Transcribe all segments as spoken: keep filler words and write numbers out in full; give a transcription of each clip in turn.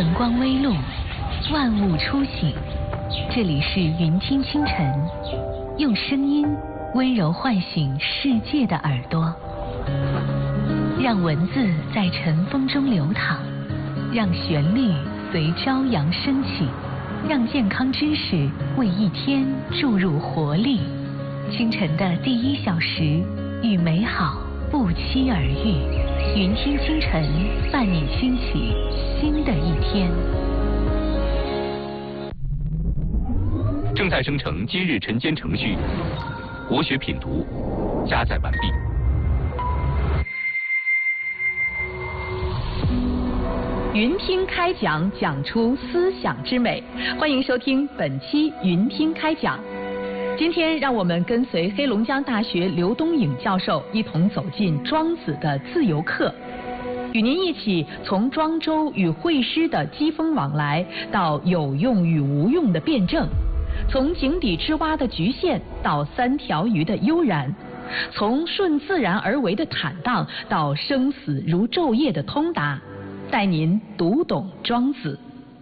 晨光微露，万物初醒。这里是云听清晨，用声音温柔唤醒世界的耳朵，让文字在晨风中流淌，让旋律随朝阳升起，让健康知识为一天注入活力。清晨的第一小时，与美好不期而遇。云听清晨，伴你兴起新的一天。 正在生成今日晨间程序，国学品读加载完毕。 云听开讲，讲出思想之美。欢迎收听本期云听开讲。今天让我们跟随黑龙江大学刘东颖教授一同走进庄子的自由课，与您一起从庄周与惠施的机锋往来到有用与无用的辩证，从井底之蛙的局限到三条鱼的悠然，从顺自然而为的坦荡到生死如昼夜的通达，带您读懂庄子。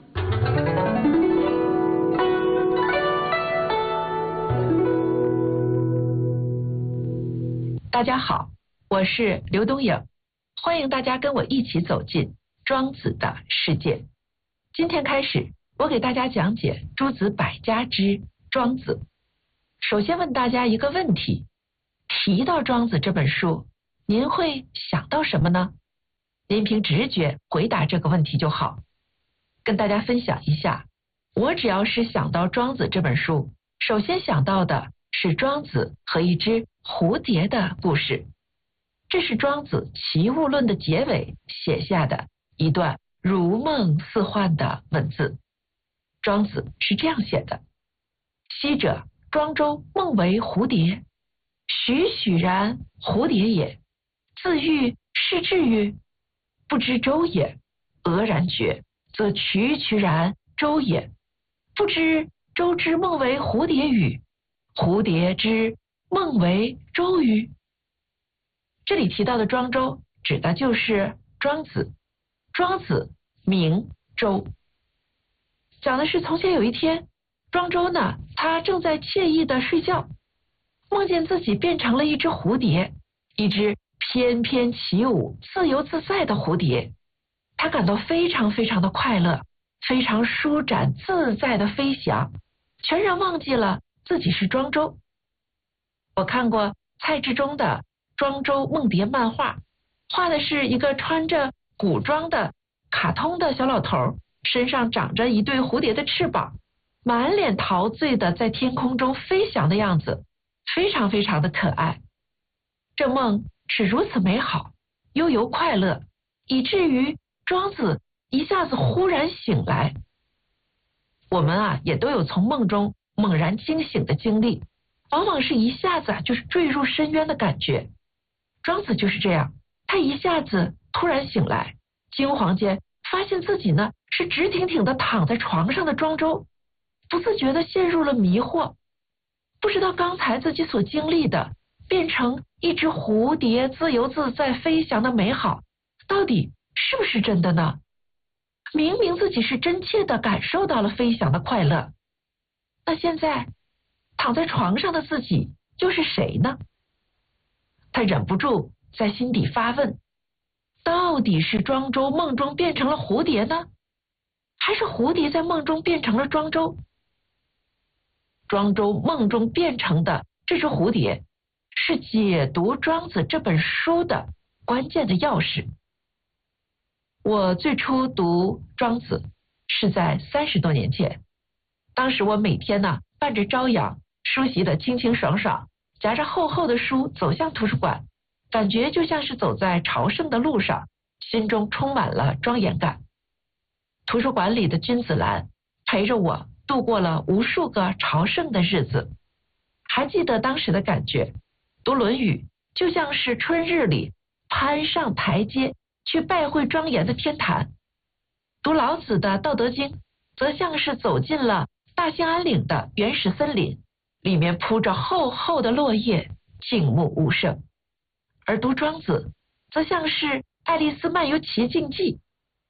大家好，我是刘东颖，欢迎大家跟我一起走进庄子的世界。今天开始，我给大家讲解诸子百家之庄子。首先问大家一个问题，提到庄子这本书，您会想到什么呢？您凭直觉回答这个问题就好。跟大家分享一下，我只要是想到庄子这本书，首先想到的是庄子和一只蝴蝶的故事。这是庄子《齐物论》的结尾写下的一段如梦似幻的文字。庄子是这样写的：昔者庄周梦为蝴蝶，栩栩然蝴蝶也，自喻是至于，不知周也，俄然觉，则曲曲然周也，不知周之梦为蝴蝶与，蝴蝶之梦为周与。这里提到的庄周指的就是庄子，庄子名周，讲的是从前有一天，庄周呢，他正在惬意的睡觉，梦见自己变成了一只蝴蝶，一只翩翩起舞、自由自在的蝴蝶。他感到非常非常的快乐，非常舒展自在的飞翔，全然忘记了自己是庄周。我看过蔡志忠的庄周梦蝶漫画，画的是一个穿着古装的卡通的小老头，身上长着一对蝴蝶的翅膀，满脸陶醉的在天空中飞翔的样子，非常非常的可爱。这梦是如此美好，悠游快乐，以至于庄子一下子忽然醒来。我们啊，也都有从梦中猛然惊醒的经历，往往是一下子啊，就是坠入深渊的感觉。庄子就是这样，他一下子突然醒来，惊惶间发现自己呢是直挺挺的躺在床上的庄周，不自觉的陷入了迷惑，不知道刚才自己所经历的变成一只蝴蝶自由自在飞翔的美好，到底是不是真的呢？明明自己是真切的感受到了飞翔的快乐，那现在躺在床上的自己又是谁呢？他忍不住在心底发问，到底是庄周梦中变成了蝴蝶呢，还是蝴蝶在梦中变成了庄周？庄周梦中变成的这只蝴蝶，是解读庄子这本书的关键的钥匙。我最初读庄子是在三十多年前，当时我每天呢伴着朝阳，梳洗的清清爽爽，夹着厚厚的书走向图书馆，感觉就像是走在朝圣的路上，心中充满了庄严感。图书馆里的君子兰陪着我度过了无数个朝圣的日子，还记得当时的感觉，读《论语》就像是春日里攀上台阶去拜会庄严的天坛，读老子的《道德经》则像是走进了大兴安岭的原始森林，里面铺着厚厚的落叶，静穆无声。而读庄子则像是《爱丽丝漫游奇境记》，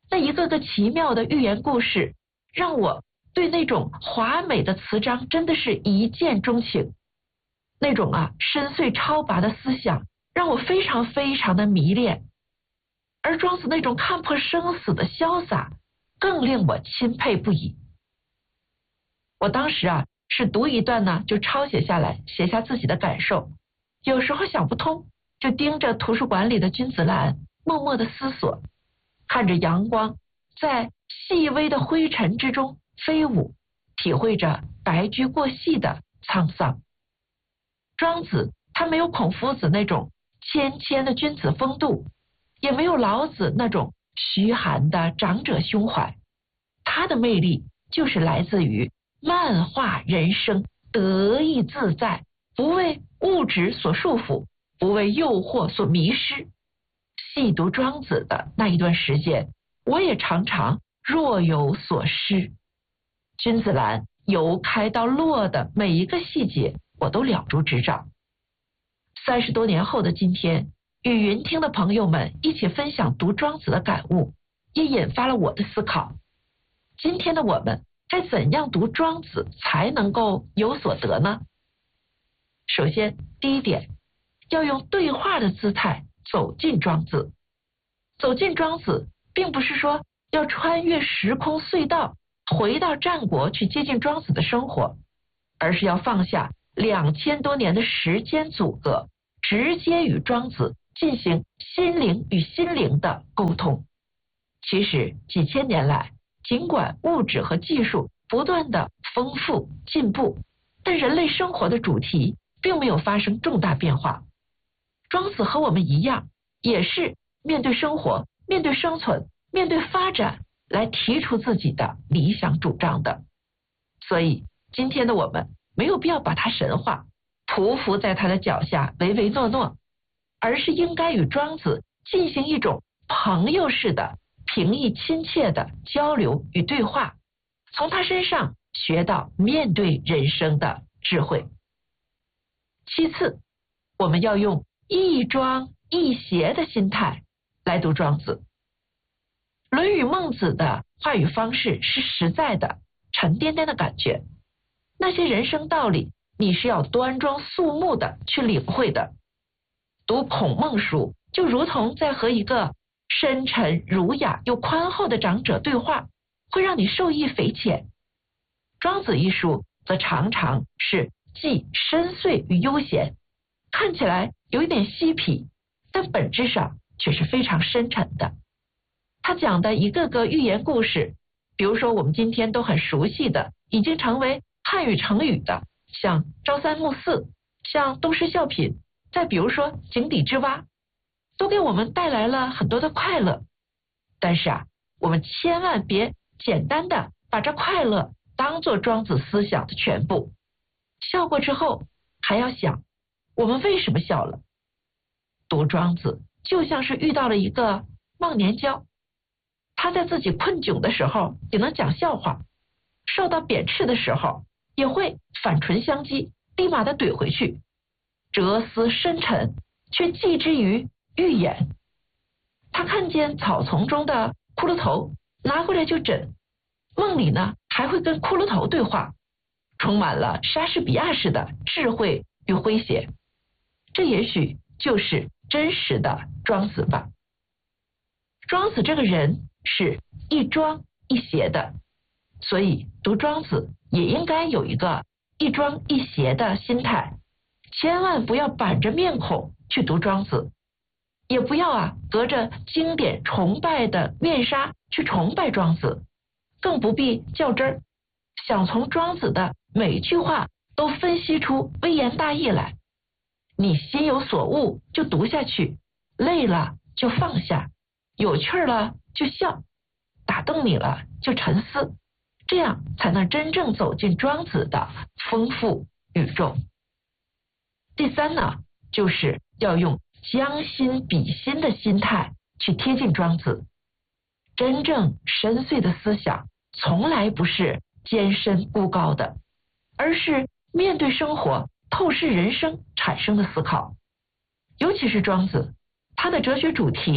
那一个个奇妙的寓言故事，让我对那种华美的词章真的是一见钟情。那种啊深邃超拔的思想，让我非常非常的迷恋。而庄子那种看破生死的潇洒，更令我钦佩不已。我当时啊是读一段呢就抄写下来，写下自己的感受。有时候想不通，就盯着图书馆里的君子兰，默默的思索，看着阳光在细微的灰尘之中飞舞，体会着白驹过隙的沧桑。庄子他没有孔夫子那种谦谦的君子风度，也没有老子那种虚寒的长者胸怀，他的魅力就是来自于漫画人生，得意自在，不为物质所束缚，不为诱惑所迷失。细读庄子的那一段时间，我也常常若有所失。君子兰由开到落的每一个细节，我都了如指掌。三十多年后的今天，与云听的朋友们一起分享读庄子的感悟，也引发了我的思考。今天的我们该怎样读庄子才能够有所得呢？首先，第一点，要用对话的姿态走进庄子。走进庄子，并不是说要穿越时空隧道，回到战国去接近庄子的生活，而是要放下两千多年的时间阻隔，直接与庄子进行心灵与心灵的沟通。其实几千年来，尽管物质和技术不断的丰富进步，但人类生活的主题并没有发生重大变化。庄子和我们一样，也是面对生活、面对生存、面对发展来提出自己的理想主张的。所以今天的我们没有必要把他神化，匍匐在他的脚下唯唯诺诺，而是应该与庄子进行一种朋友式的平易亲切的交流与对话，从他身上学到面对人生的智慧。其次，我们要用一庄一谐的心态来读庄子。论语孟子的话语方式是实在的、沉甸甸的感觉，那些人生道理你是要端庄肃穆的去领会的。读孔孟书就如同在和一个深沉儒雅又宽厚的长者对话，会让你受益匪浅。庄子一书则常常是既深邃与悠闲，看起来有一点嬉皮，但本质上却是非常深沉的。他讲的一个个寓言故事，比如说我们今天都很熟悉的，已经成为汉语成语的，像朝三暮四，像东施效颦，再比如说井底之蛙，都给我们带来了很多的快乐。但是啊，我们千万别简单的把这快乐当作庄子思想的全部，笑过之后还要想我们为什么笑了。读庄子就像是遇到了一个忘年交，他在自己困窘的时候也能讲笑话，受到贬斥的时候也会反唇相讥，立马的怼回去，哲思深沉，却寄之于寓言。他看见草丛中的骷髅头，拿回来就枕，梦里呢还会跟骷髅头对话，充满了莎士比亚式的智慧与诙谐。这也许就是真实的庄子吧。庄子这个人是一庄一谐的，所以读庄子也应该有一个一庄一谐的心态，千万不要板着面孔去读庄子，也不要啊隔着经典崇拜的面纱去崇拜庄子，更不必较真儿，想从庄子的每一句话都分析出微言大义来。你心有所悟就读下去，累了就放下，有趣了就笑，打动你了就沉思，这样才能真正走进庄子的丰富宇宙。第三呢，就是要用将心比心的心态去贴近庄子。真正深邃的思想从来不是艰深孤高的，而是面对生活、透视人生产生的思考。尤其是庄子，他的哲学主题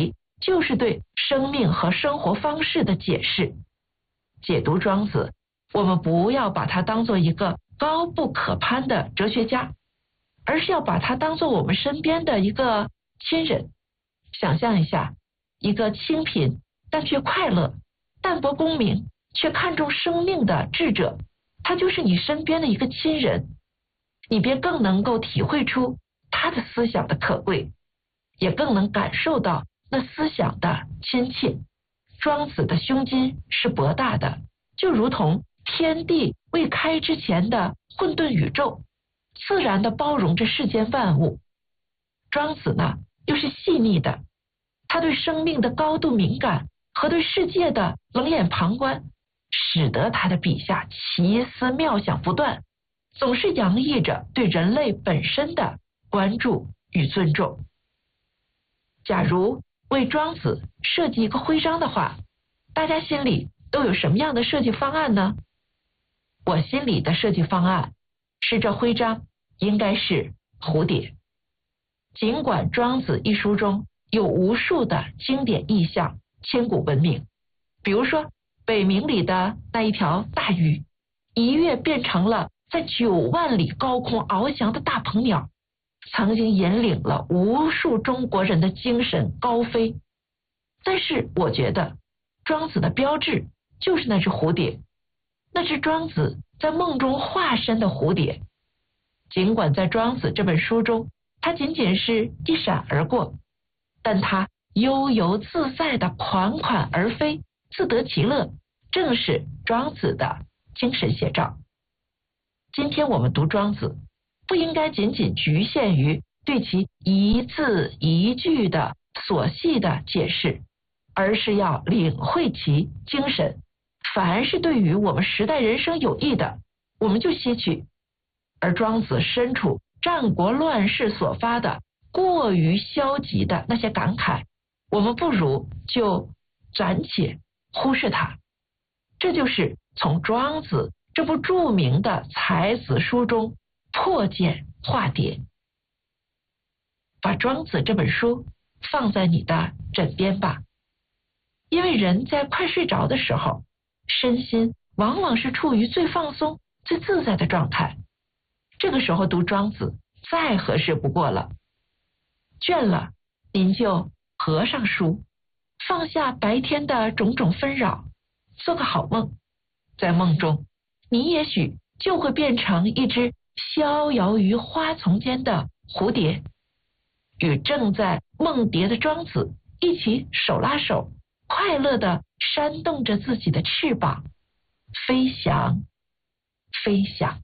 就是对生命和生活方式的解释。解读庄子，我们不要把它当做一个高不可攀的哲学家，而是要把它当做我们身边的一个亲人。想象一下，一个清贫但却快乐、淡泊功名却看重生命的智者，他就是你身边的一个亲人，你便更能够体会出他的思想的可贵，也更能感受到那思想的亲切。庄子的胸襟是博大的，就如同天地未开之前的混沌宇宙，自然的包容着世间万物。庄子呢，又是细腻的，他对生命的高度敏感和对世界的冷眼旁观，使得他的笔下奇思妙想不断，总是洋溢着对人类本身的关注与尊重。假如为庄子设计一个徽章的话，大家心里都有什么样的设计方案呢？我心里的设计方案是，这徽章应该是蝴蝶。尽管庄子一书中有无数的经典意象，千古闻名，比如说北冥里的那一条大鱼，一跃变成了在九万里高空翱翔的大鹏鸟，曾经引领了无数中国人的精神高飞。但是我觉得庄子的标志就是那只蝴蝶，那只庄子在梦中化身的蝴蝶。尽管在庄子这本书中，它仅仅是一闪而过，但它悠游自在的款款而飞，自得其乐，正是庄子的精神写照。今天我们读庄子，不应该仅仅局限于对其一字一句的琐细的解释，而是要领会其精神。凡是对于我们时代人生有益的，我们就吸取。而庄子身处战国乱世所发的过于消极的那些感慨，我们不如就暂且忽视它。这就是从庄子这部著名的才子书中破茧化蝶。把庄子这本书放在你的枕边吧，因为人在快睡着的时候，身心往往是处于最放松、最自在的状态。这个时候读庄子再合适不过了。倦了，您就合上书，放下白天的种种纷扰，做个好梦。在梦中，你也许就会变成一只逍遥于花丛间的蝴蝶，与正在梦蝶的庄子一起手拉手，快乐地扇动着自己的翅膀，飞翔，飞翔。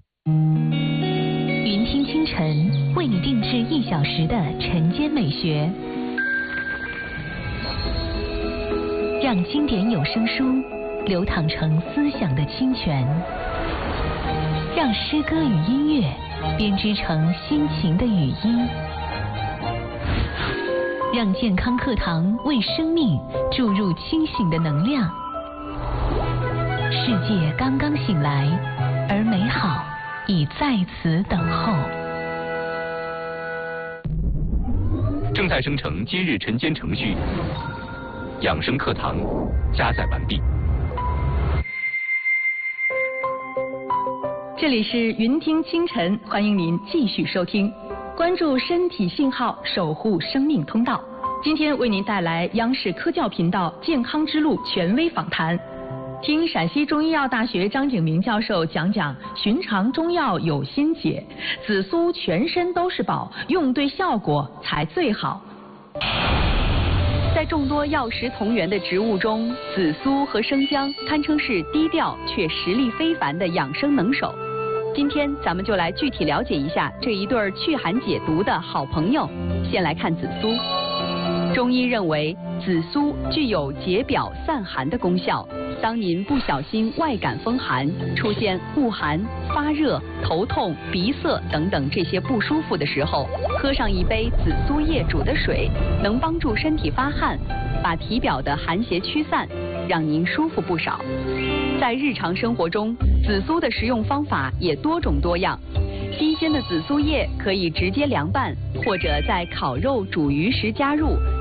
云听清晨为你定制一小时的晨间美学，让经典有声书流淌成思想的清泉，让诗歌与音乐编织成心情的语音，让健康课堂为生命注入清醒的能量。世界刚刚醒来，而美好已在此等候。 正在生成今日晨间程序，养生课堂加载完毕。 这里是云听清晨，欢迎您继续收听，关注身体信号，守护生命通道。今天为您带来央视科教频道健康之路权威访谈，听陕西中医药大学张景明教授讲讲寻常中药有心解，紫苏全身都是宝，用对效果才最好。 在众多药食同源的植物中，紫苏和生姜堪称是低调却实力非凡的养生能手。今天咱们就来具体了解一下这一对祛寒解毒的好朋友。先来看紫苏。中医认为紫苏具有解表散寒的功效，当您不小心外感风寒，出现恶寒、发热、头痛、鼻塞等等这些不舒服的时候，喝上一杯紫苏叶煮的水，能帮助身体发汗，把体表的寒邪驱散，让您舒服不少。在日常生活中，紫苏的食用方法也多种多样。新鲜的紫苏叶可以直接凉拌，或者在烤肉、煮鱼时加入，增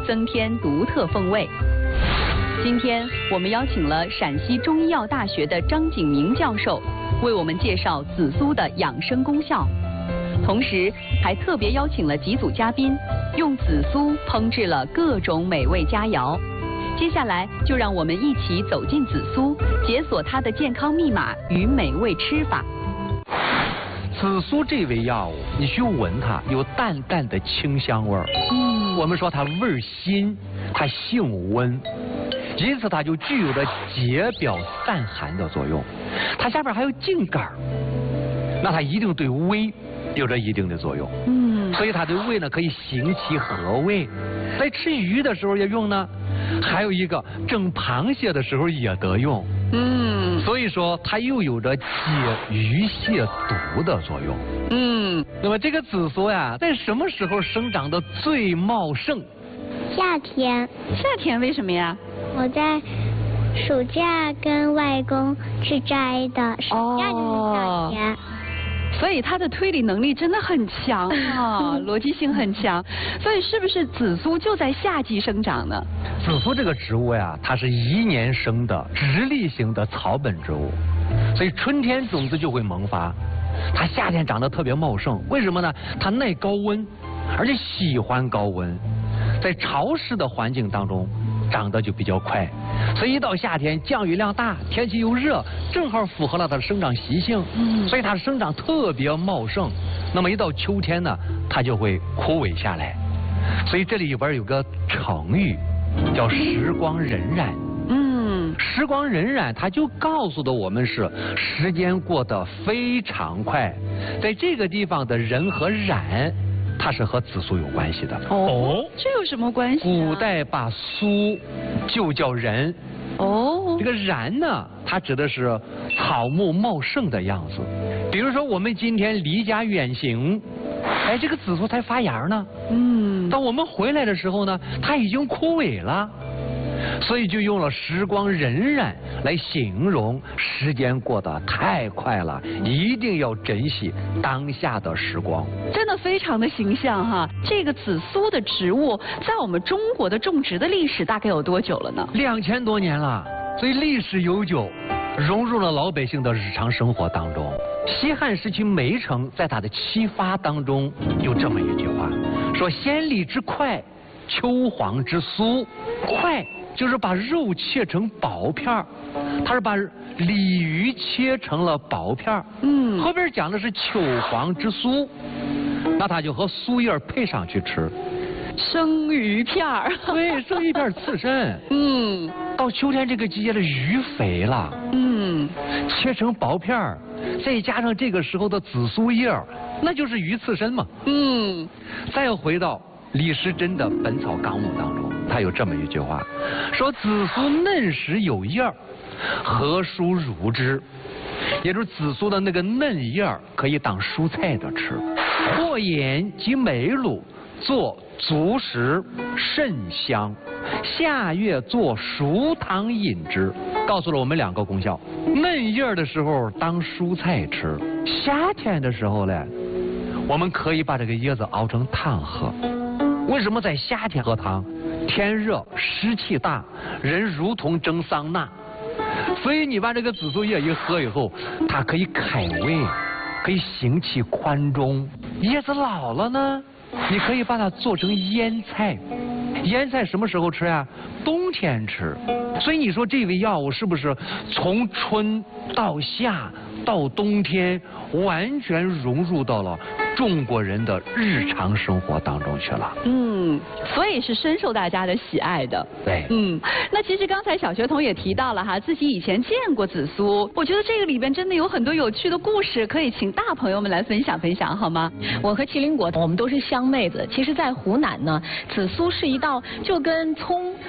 增添独特风味。今天我们邀请了陕西中医药大学的张景明教授，为我们介绍紫苏的养生功效，同时还特别邀请了几组嘉宾，用紫苏烹制了各种美味佳肴。接下来就让我们一起走进紫苏，解锁它的健康密码与美味吃法。 紫苏这味药物，你去闻它，有淡淡的清香味儿。嗯，我们说它味儿辛，它性温，因此它就具有着解表散寒的作用。它下边还有茎秆儿，那它一定对胃有着一定的作用。嗯，所以它对胃呢可以行其和胃。在吃鱼的时候也用呢，还有一个蒸螃蟹的时候也得用。嗯，所以说它又有着解鱼泻毒的作用。嗯，那么这个紫苏呀，在什么时候生长的最茂盛？ 夏天。 夏天为什么呀？ 我在暑假跟外公去摘的，暑假就是夏天。哦， 所以他的推理能力真的很强啊，逻辑性很强。所以是不是紫苏就在夏季生长呢？ 紫苏这个植物呀，它是一年生的直立型的草本植物，所以春天种子就会萌发，它夏天长得特别茂盛。为什么呢？它耐高温，而且喜欢高温，在潮湿的环境当中长得就比较快，所以一到夏天降雨量大，天气又热，正好符合了它的生长习性，嗯，所以它的生长特别茂盛。那么一到秋天呢，它就会枯萎下来。所以这里边有个成语叫时光荏苒。嗯，时光荏苒，它就告诉的我们是时间过得非常快。在这个地方的荏和苒，它是和紫苏有关系的。 哦，这有什么关系啊？ 古代把苏就叫荏。哦，这个苒呢，它指的是草木茂盛的样子。比如说我们今天离家远行，哎，这个紫苏才发芽呢。嗯，当我们回来的时候呢，它已经枯萎了。所以就用了时光荏苒来形容时间过得太快了，一定要珍惜当下的时光。 真的非常的形象哈。这个紫苏的植物在我们中国的种植的历史大概有多久了呢？ 两千多年了，所以历史悠久，融入了老百姓的日常生活当中。西汉时期梅城在他的启发当中有这么一句话，说先栗之快，秋黄之酥。快就是把肉切成薄片儿，它是把鲤鱼切成了薄片儿。嗯，后边讲的是秋黄之酥，那它就和酥叶配上去吃。 生鱼片儿， 对，生鱼片刺身。嗯，到秋天这个季节的鱼肥了，嗯，切成薄片儿，再加上这个时候的紫苏叶，那就是鱼刺身嘛。嗯，再回到李时珍的《本草纲目》当中，他有这么一句话，说紫苏嫩时有叶儿，何蔬如之？也就是紫苏的那个嫩叶儿可以当蔬菜的吃，或盐及梅卤做足食，甚香。下月做熟汤饮之，告诉了我们两个功效。嫩叶的时候当蔬菜吃，夏天的时候呢，我们可以把这个叶子熬成汤喝。为什么在夏天喝汤？天热，湿气大，人如同蒸桑拿，所以你把这个紫苏叶一喝以后，它可以开胃，可以行气宽中。叶子老了呢，你可以把它做成腌菜。腌菜什么时候吃呀？冬天吃。所以你说这味药物是不是从春到夏到冬天完全融入到了中国人的日常生活当中去了？ 嗯，所以是深受大家的喜爱的。 对， 嗯，那其实刚才小学童也提到了哈，自己以前见过紫苏，我觉得这个里边真的有很多有趣的故事，可以请大朋友们来分享分享，好吗？ 我和麒麟果，我们都是湘妹子。其实，在湖南呢，紫苏是一道就跟葱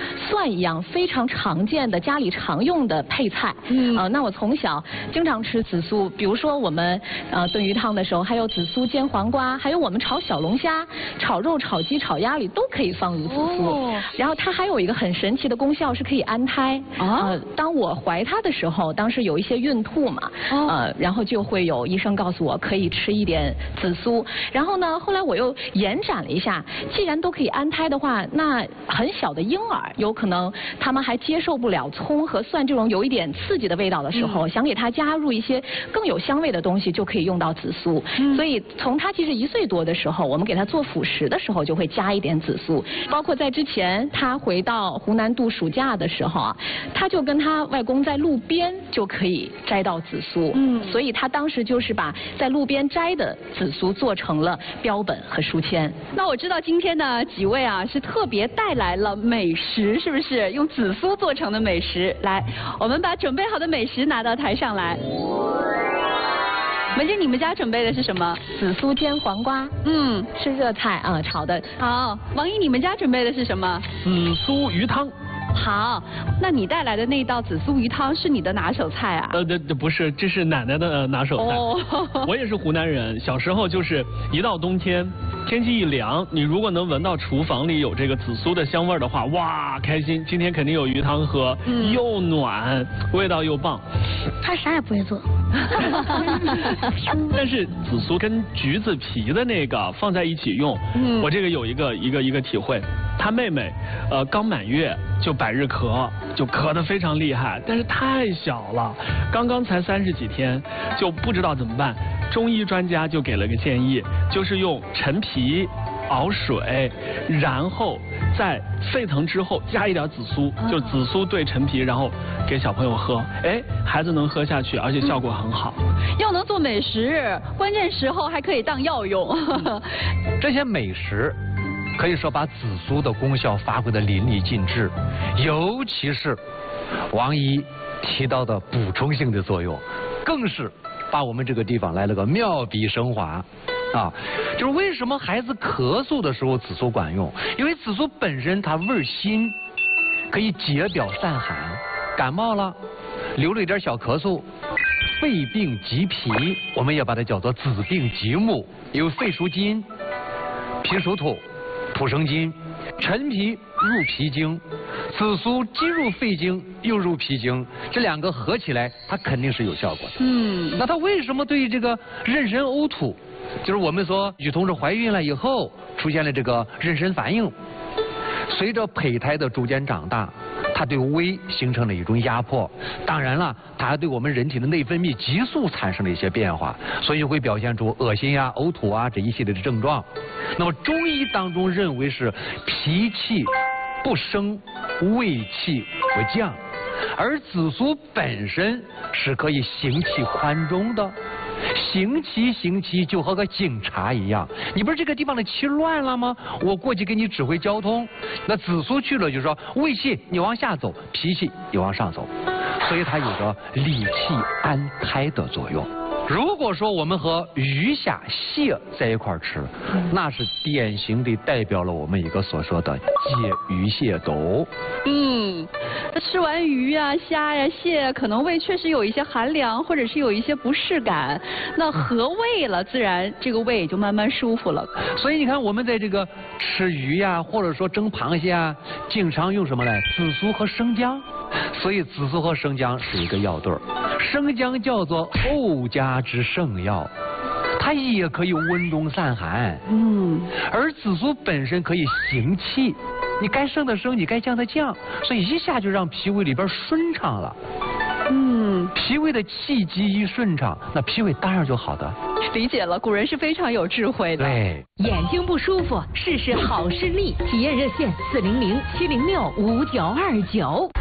蒜一样非常常见的家里常用的配菜。嗯，呃，那我从小经常吃紫苏，比如说我们呃炖鱼汤的时候，还有紫苏煎黄瓜，还有我们炒小龙虾、炒肉、炒鸡、炒鸭里都可以放入紫苏。哦。然后它还有一个很神奇的功效，是可以安胎。啊。呃，当我怀它的时候，当时有一些孕吐嘛，哦、呃，然后就会有医生告诉我可以吃一点紫苏。然后呢，后来我又延展了一下，既然都可以安胎的话，那很小的婴儿有可能他们还接受不了葱和蒜这种有一点刺激的味道的时候，嗯、想给它加入一些更有香味的东西，就可以用到紫苏。嗯、所以从他其实一岁多的时候，我们给他做辅食的时候就会加一点紫苏。包括在之前他回到湖南度暑假的时候啊，他就跟他外公在路边就可以摘到紫苏。嗯，所以他当时就是把在路边摘的紫苏做成了标本和书签。 那我知道今天呢几位啊是特别带来了美食，是不是？用紫苏做成的美食，来，我们把准备好的美食拿到台上来。文静，你们家准备的是什么？ 紫苏煎黄瓜，嗯，是热菜啊，炒的。 好，王毅，你们家准备的是什么？ 紫苏鱼汤。 好，那你带来的那道紫苏鱼汤是你的拿手菜啊？ 呃，这这不是，这是奶奶的、呃、拿手菜。哦，我也是湖南人，小时候就是一到冬天，天气一凉，你如果能闻到厨房里有这个紫苏的香味的话，哇，开心！今天肯定有鱼汤喝，嗯、又暖，味道又棒。 他啥也不会做。 但是紫苏跟橘子皮的那个放在一起用，嗯、我这个有一个一个一个体会。他妹妹，呃，刚满月就百日咳，就咳得非常厉害，但是太小了，刚刚才三十几天，就不知道怎么办。中医专家就给了个建议，就是用陈皮熬水，然后在沸腾之后加一点紫苏，就紫苏兑陈皮，然后给小朋友喝，哎，孩子能喝下去，而且效果很好。 又能做美食，关键时候还可以当药用。 这些美食可以说把紫苏的功效发挥得淋漓尽致，尤其是王姨提到的补充性的作用，更是把我们这个地方来了个妙笔生华。啊，就是为什么孩子咳嗽的时候紫苏管用？因为紫苏本身它味辛，可以解表散寒。感冒了，流了一点小咳嗽，肺病急脾，我们也把它叫做子病急目，因为肺属金，脾属土，土生金，陈皮入脾经，紫苏既入肺经又入脾经，这两个合起来，它肯定是有效果的。嗯，那它为什么对这个妊娠呕吐？就是我们说女同志怀孕了以后出现了这个妊娠反应，随着胚胎的逐渐长大，它对胃形成了一种压迫，当然了，它还对我们人体的内分泌激素产生了一些变化，所以会表现出恶心呀、呕吐啊这一系列的症状。那么中医当中认为是脾气不升，胃气不降，而紫苏本身是可以行气宽中的。行气行气就和个警察一样，你不是这个地方的气乱了吗？我过去给你指挥交通。那紫苏去了就说胃气你往下走，脾气你往上走，所以它有着理气安胎的作用。如果说我们和鱼虾蟹在一块吃，那是典型的代表了我们一个所说的解鱼蟹毒。 嗯，吃完鱼呀、虾呀、蟹，可能胃确实有一些寒凉，或者是有一些不适感。那合胃了，自然这个胃也就慢慢舒服了。 所以你看，我们在这个吃鱼呀，或者说蒸螃蟹啊，经常用什么呢？紫苏和生姜。所以紫苏和生姜是一个药对儿，生姜叫做沤家之圣药，它也可以温中散寒。嗯，而紫苏本身可以行气，你该升的升，你该降的降，所以一下就让脾胃里边顺畅了。嗯，脾胃的气机一顺畅，那脾胃当然就好的。 理解了，古人是非常有智慧的。 对， 眼睛不舒服，试试好视力，体验热线四零零七零六五九二九。